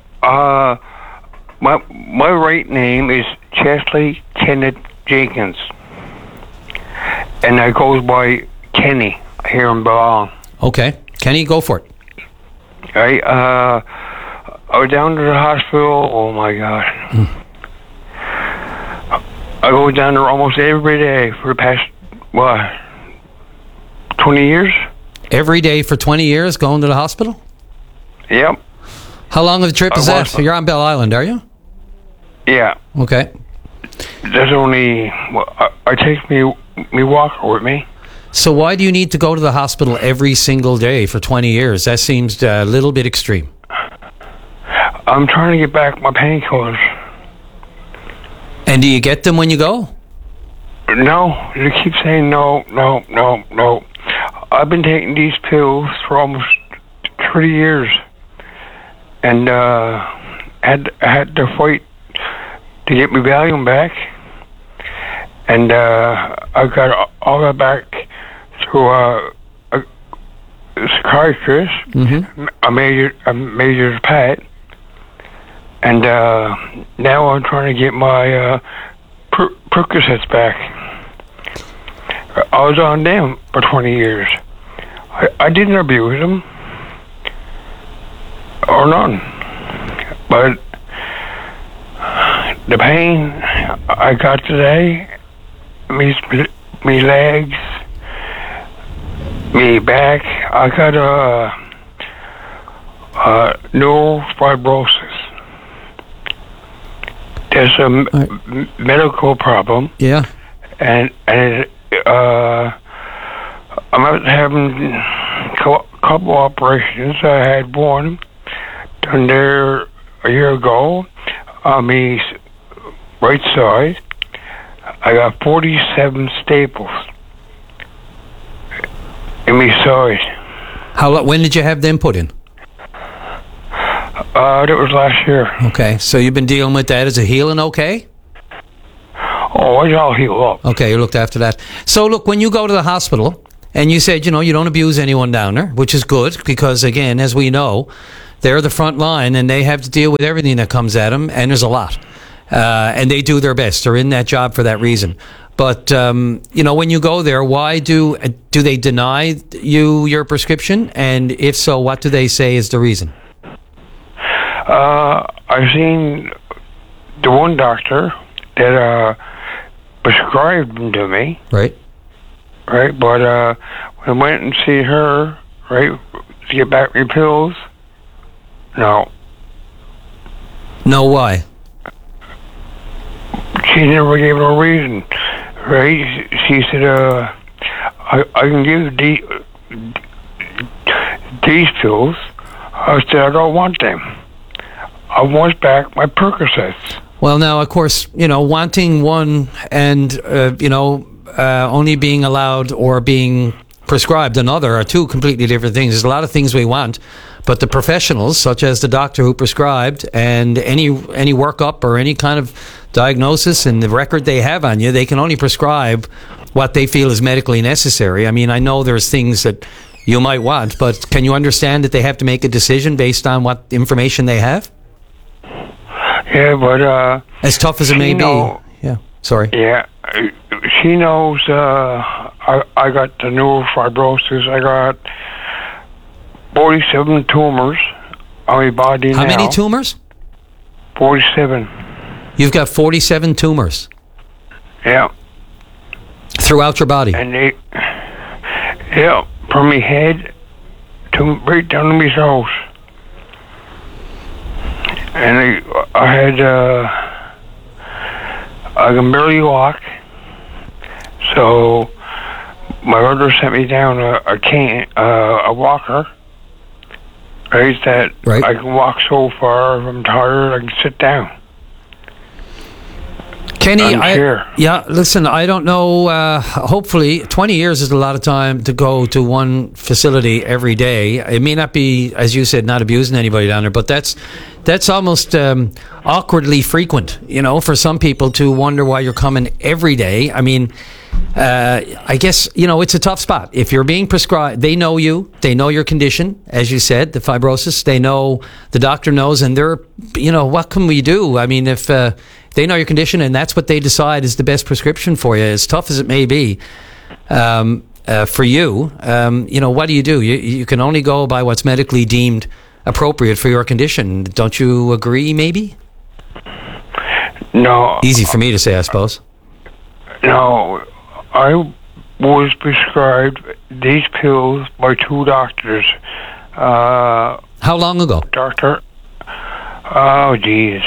my right name is Chesley Kenneth Jenkins, and I goes by Kenny here in Bell Island. Okay, Kenny, go for it. I was down to the hospital. Oh my God. I go down there almost every day for the past, 20 years? Every day for 20 years going to the hospital? Yep. How long of a trip is that? You're on Bell Island, are you? Yeah. Okay. There's only, I take me walker with me. So why do you need to go to the hospital every single day for 20 years? That seems a little bit extreme. I'm trying to get back my painkillers. And do you get them when you go? No. They keep saying no. I've been taking these pills for almost 30 years. And had to fight to get my Valium back. And I got all that back through a psychiatrist, a Major Pat. And now I'm trying to get my Percocets back. I was on them for 20 years. I didn't abuse them. Or none. But the pain I got today, me legs, me back, I got neurofibriosis. There's a medical problem. Yeah. and I'm having a couple operations. I had one done there a year ago on me right side. I got 47 staples in my side. When did you have them put in? That was last year. Okay, so you've been dealing with that. Is it healing okay? Oh, it's all healed up. Okay, you looked after that. So look, when you go to the hospital, and you said, you don't abuse anyone down there, which is good, because again, as we know, they're the front line, and they have to deal with everything that comes at them, and there's a lot. And they do their best. They're in that job for that reason. But, when you go there, why do they deny you your prescription? And if so, what do they say is the reason? I've seen the one doctor that prescribed them to me. Right. Right, but when I went and see her, right, to get back my pills, no. No, why? She never gave no reason, right? She said, I can give these pills. I said, I don't want them. I want back my Percocets. Well, now, of course, wanting one and, only being allowed or being prescribed another are two completely different things. There's a lot of things we want, but the professionals, such as the doctor who prescribed, and any workup or any kind of diagnosis and the record they have on you, they can only prescribe what they feel is medically necessary. I mean, I know there's things that you might want, but can you understand that they have to make a decision based on what information they have? Yeah, but as tough as it may be. Yeah, sorry. Yeah, she knows. I got the neurofibrosis. I got 47 tumors on my body now. How many tumors? 47. You've got 47 tumors. Yeah. Throughout your body. And from my head to right down to my toes. And I can barely walk. So my brother sent me down a walker. Right, that I can walk so far. If I'm tired, I can sit down. Kenny, listen, I don't know. Hopefully, 20 years is a lot of time to go to one facility every day. It may not be, as you said, not abusing anybody down there, but that's almost awkwardly frequent, for some people to wonder why you're coming every day. I mean, I guess, it's a tough spot. If you're being prescribed, they know you, they know your condition, as you said, the fibrosis, they know, the doctor knows, and they're, what can we do? I mean, if they know your condition and that's what they decide is the best prescription for you, as tough as it may be, for you, what do? You can only go by what's medically deemed appropriate for your condition. Don't you agree, maybe? No. Easy for me to say, I suppose. No, I was prescribed these pills by two doctors. How long ago? Doctor? Oh, geez.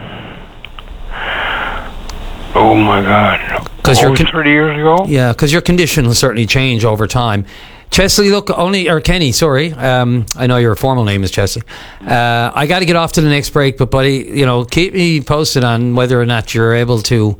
Oh, my God. 30 years ago? Yeah, because your condition will certainly change over time. Chesley, Kenny, sorry. I know your formal name is Chesley. I got to get off to the next break, but buddy, keep me posted on whether or not you're able to,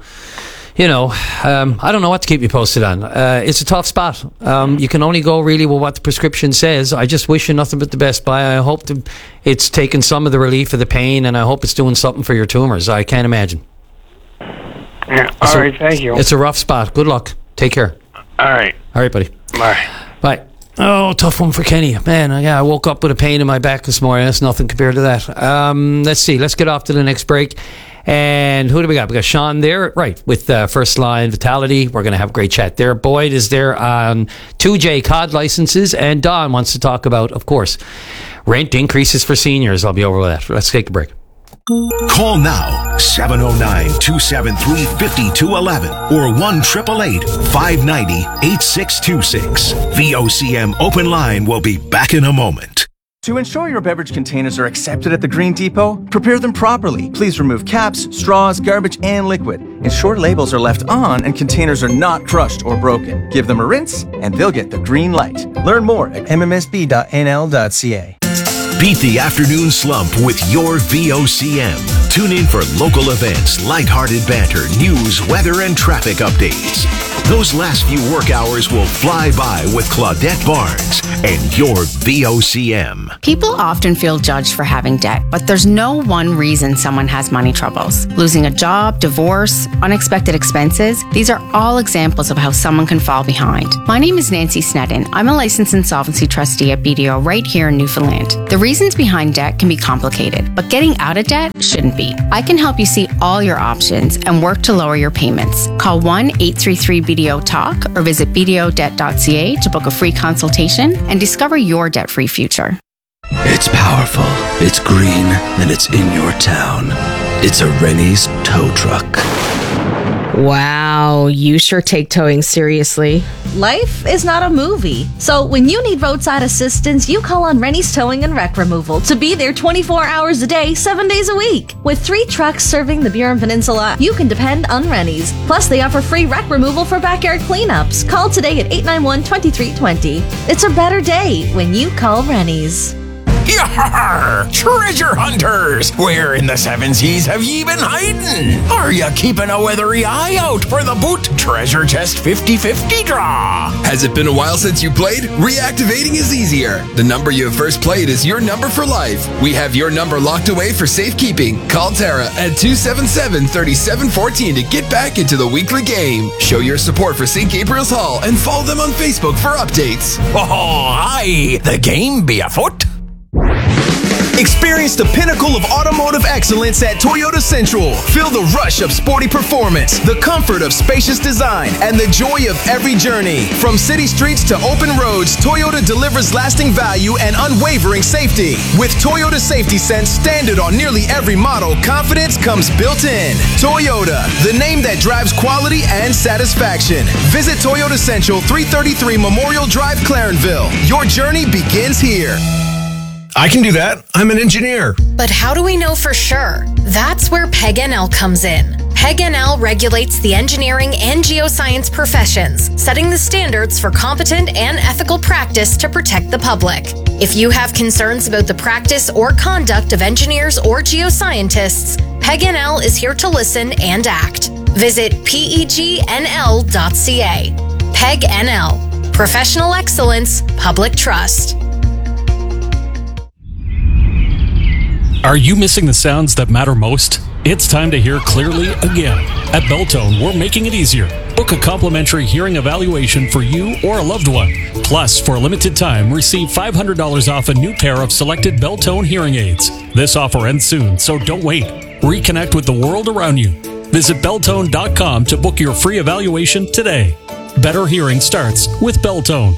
I don't know what to keep you posted on. It's a tough spot. You can only go really with what the prescription says. I just wish you nothing but the best. I hope it's taken some of the relief of the pain, and I hope it's doing something for your tumors. I can't imagine. Yeah. All right, thank you. It's a rough spot. Good luck. Take care. All right, buddy. Bye. Oh, tough one for Kenny. Man, I woke up with a pain in my back this morning. That's nothing compared to that. Let's see. Let's get off to the next break. And who do we got? We got Sean there, right, with First Line Vitality. We're going to have a great chat there. Boyd is there on 2J COD licenses. And Don wants to talk about, of course, rent increases for seniors. I'll be over with that. Let's take a break. Call now, 709-273-5211 or 1-888-590-8626. VOCM Open Line will be back in a moment. To ensure your beverage containers are accepted at the Green Depot, prepare them properly. Please remove caps, straws, garbage, and liquid. Ensure labels are left on and containers are not crushed or broken. Give them a rinse, and they'll get the green light. Learn more at mmsb.nl.ca. Beat the afternoon slump with your VOCM. Tune in for local events, lighthearted banter, news, weather, and traffic updates. Those last few work hours will fly by with Claudette Barnes and your VOCM. People often feel judged for having debt, but there's no one reason someone has money troubles. Losing a job, divorce, unexpected expenses, these are all examples of how someone can fall behind. My name is Nancy Sneddon. I'm a licensed insolvency trustee at BDO right here in Newfoundland. The reasons behind debt can be complicated, but getting out of debt shouldn't be. I can help you see all your options and work to lower your payments. Call 1-833-BDO-TALK or visit bdodebt.ca to book a free consultation and discover your debt-free future. It's powerful, it's green, and it's in your town. It's a Rennie's tow truck. Wow, you sure take towing seriously. Life is not a movie. So when you need roadside assistance, you call on Rennie's Towing and Wreck Removal to be there 24 hours a day, 7 days a week. With 3 trucks serving the Burin Peninsula, you can depend on Rennie's. Plus, they offer free wreck removal for backyard cleanups. Call today at 891-2320. It's a better day when you call Rennie's. Yar! Treasure hunters! Where in the 7 seas have ye been hiding? Are ya keeping a weathery eye out for the Boot Treasure Chest 50-50 draw? Has it been a while since you played? Reactivating is easier. The number you have first played is your number for life. We have your number locked away for safekeeping. Call Tara at 277-3714 to get back into the weekly game. Show your support for St. Gabriel's Hall and follow them on Facebook for updates. Oh, aye! The game be afoot. Experience the pinnacle of automotive excellence at Toyota Central. Feel the rush of sporty performance, the comfort of spacious design, and the joy of every journey. From city streets to open roads, Toyota delivers lasting value and unwavering safety. With Toyota Safety Sense standard on nearly every model, confidence comes built in. Toyota, the name that drives quality and satisfaction. Visit Toyota Central, 333 Memorial Drive, Clarenville. Your journey begins here. I can do that. I'm an engineer. But how do we know for sure? That's where PEG-NL comes in. PEG-NL regulates the engineering and geoscience professions, setting the standards for competent and ethical practice to protect the public. If you have concerns about the practice or conduct of engineers or geoscientists, PEG-NL is here to listen and act. Visit pegnl.ca. PEG-NL. Professional excellence, public trust. Are you missing the sounds that matter most? It's time to hear clearly again. At Beltone, we're making it easier. Book a complimentary hearing evaluation for you or a loved one. Plus, for a limited time, receive $500 off a new pair of selected Beltone hearing aids. This offer ends soon, so don't wait. Reconnect with the world around you. Visit Beltone.com to book your free evaluation today. Better hearing starts with Beltone.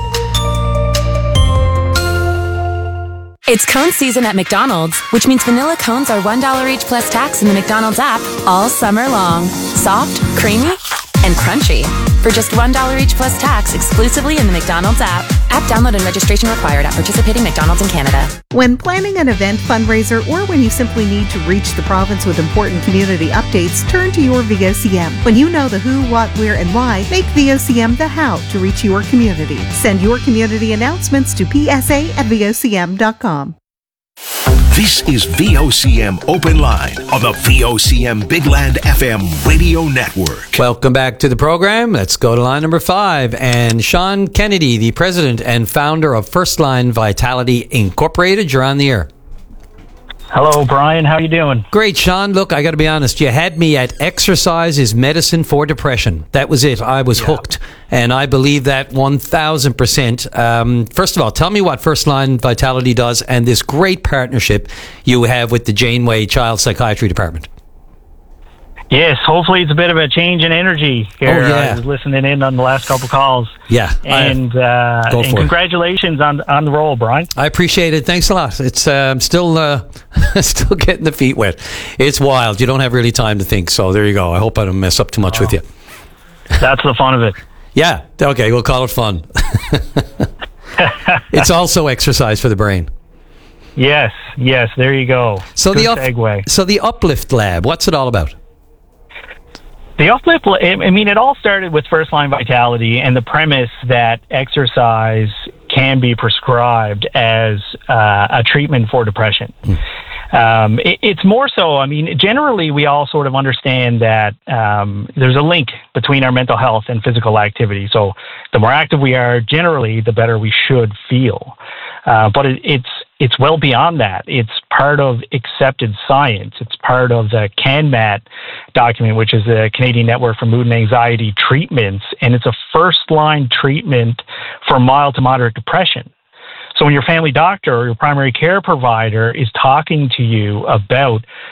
It's cone season at McDonald's, which means vanilla cones are $1 each plus tax in the McDonald's app all summer long. Soft, creamy, and crunchy. For just $1 each plus tax exclusively in the McDonald's app. App download and registration required at participating McDonald's in Canada. When planning an event, fundraiser, or when you simply need to reach the province with important community updates, turn to your VOCM. When you know the who, what, where, and why, make VOCM the how to reach your community. Send your community announcements to psa@vocm.com. This is VOCM Open Line on the VOCM Big Land FM radio network. Welcome back to the program. Let's go to line number 5. And Sean Kennedy, the president and founder of First Line Vitality Incorporated. You're on the air. Hello, Brian. How you doing? Great, Sean. Look, I got to be honest. You had me at exercise is medicine for depression. That was it. I was hooked. And I believe that 1,000%. First of all, tell me what First Line Vitality does and this great partnership you have with the Janeway Child Psychiatry Department. Yes, hopefully it's a bit of a change in energy here. Oh, yeah. I was listening in on the last couple calls. Yeah. And congratulations on the role, Brian. I appreciate it. Thanks a lot. It's still getting the feet wet. It's wild. You don't have really time to think. So there you go. I hope I don't mess up too much with you. That's the fun of it. Yeah. Okay. We'll call it fun. It's also exercise for the brain. Yes, there you go. So Good segue. So the Uplift Lab, what's it all about? The Uplift, it all started with First Line Vitality and the premise that exercise can be prescribed as a treatment for depression. It's more so, generally we all sort of understand that there's a link between our mental health and physical activity. So the more active we are, generally, the better we should feel. But it's well beyond that. It's part of accepted science. It's part of the CANMAT document, which is the Canadian Network for Mood and Anxiety Treatments, and it's a first-line treatment for mild to moderate depression. So when your family doctor or your primary care provider is talking to you about